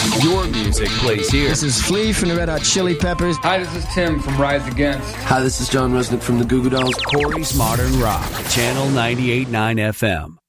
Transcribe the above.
Your music plays here. This is Flea from the Red Hot Chili Peppers. Hi, this is Tim from Rise Against. Hi, this is John Resnick from the Goo Goo Dolls. Corey's Modern Rock, Channel 98.9 FM.